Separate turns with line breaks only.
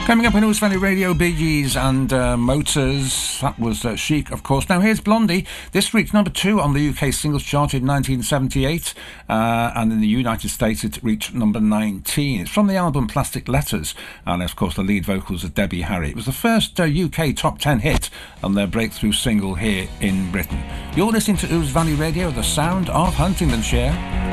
Coming up in Ouse Valley Radio, Bee Gees and Motors. That was Chic, of course. Now here's Blondie. This reached number 2 on the UK singles chart in 1978, and in the United States it reached number 19. It's from the album Plastic Letters, and of course the lead vocals are Debbie Harry. It was the first UK top 10 hit and their breakthrough single here in Britain. You're listening to Ouse Valley Radio, the sound of Huntingdonshire.